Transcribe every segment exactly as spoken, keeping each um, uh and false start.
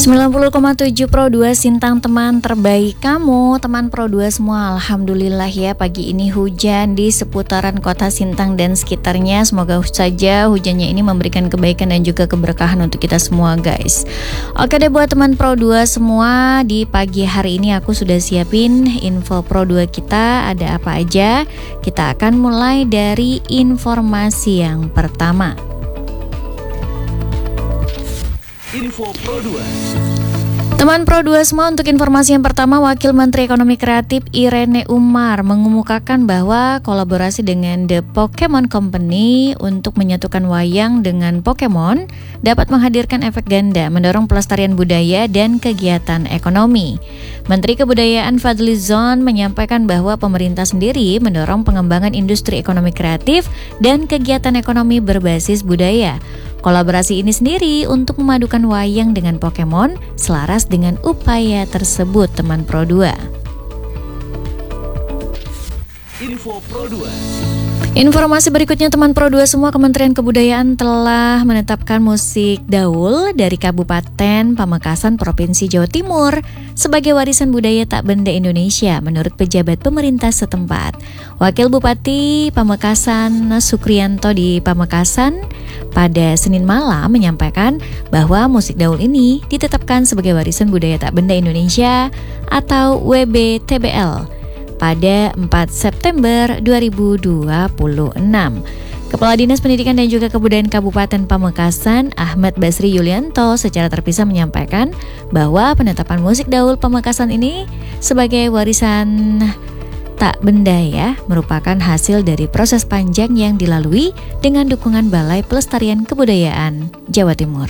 sembilan puluh koma tujuh Pro dua Sintang, teman terbaik kamu. Teman Pro dua semua, alhamdulillah ya, pagi ini hujan di seputaran kota Sintang dan sekitarnya. Semoga saja hujannya ini memberikan kebaikan dan juga keberkahan untuk kita semua, guys. Oke deh, buat teman Pro dua semua, di pagi hari ini aku sudah siapin info Pro dua kita. Ada apa aja? Kita akan mulai dari informasi yang pertama. Info Pro dua. Teman Pro dua semua, untuk informasi yang pertama, Wakil Menteri Ekonomi Kreatif Irene Umar mengemukakan bahwa kolaborasi dengan The Pokemon Company untuk menyatukan wayang dengan Pokemon dapat menghadirkan efek ganda, mendorong pelestarian budaya dan kegiatan ekonomi. Menteri Kebudayaan Fadly Zon menyampaikan bahwa pemerintah sendiri mendorong pengembangan industri ekonomi kreatif dan kegiatan ekonomi berbasis budaya. Kolaborasi ini sendiri untuk memadukan wayang dengan Pokemon selaras dengan upaya tersebut, teman Pro dua. Info Pro dua. Informasi berikutnya, teman Pro dua semua, Kementerian Kebudayaan telah menetapkan musik Daul dari Kabupaten Pamekasan, Provinsi Jawa Timur sebagai warisan budaya tak benda Indonesia menurut pejabat pemerintah setempat. Wakil Bupati Pamekasan Sukrianto di Pamekasan pada Senin malam menyampaikan bahwa musik Daul ini ditetapkan sebagai warisan budaya tak benda Indonesia atau W B T B L pada empat September dua ribu dua puluh enam. Kepala Dinas Pendidikan dan juga Kebudayaan Kabupaten Pamekasan, Ahmad Basri Yulianto, secara terpisah menyampaikan bahwa penetapan musik Daul Pamekasan ini sebagai warisan tak benda ya, merupakan hasil dari proses panjang yang dilalui dengan dukungan Balai Pelestarian Kebudayaan Jawa Timur.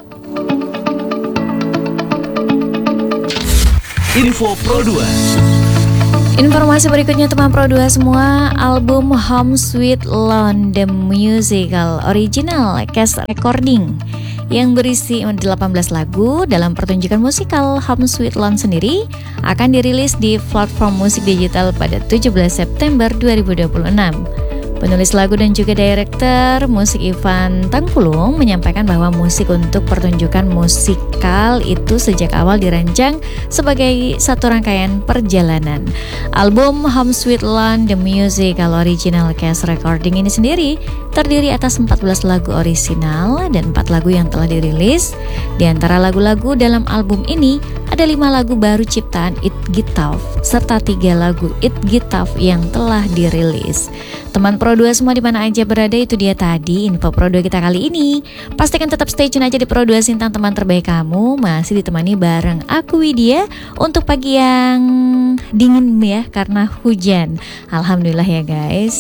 Info Pro dua. Informasi berikutnya, teman Pro dua semua, album Home Sweet Loan The Musical Original Cast Recording yang berisi delapan belas lagu dalam pertunjukan musikal Home Sweet Loan sendiri akan dirilis di platform musik digital pada tujuh belas September dua ribu dua puluh enam. Penulis lagu dan juga director musik Ivan Tangkulung menyampaikan bahwa musik untuk pertunjukan musikal itu sejak awal dirancang sebagai satu rangkaian perjalanan. Album Home Sweet Loan The Musical Original Cast Recording ini sendiri terdiri atas empat belas lagu orisinal dan empat lagu yang telah dirilis. Di antara lagu-lagu dalam album ini ada lima lagu baru ciptaan It Gitaf serta tiga lagu It Gitaf yang telah dirilis. Teman Pro dua semua di mana aja berada, itu dia tadi info Pro dua kita kali ini. Pastikan tetap stay tune aja di Pro dua Sintang, teman terbaik kamu. Masih ditemani bareng aku Widya untuk pagi yang dingin ya karena hujan. Alhamdulillah ya guys.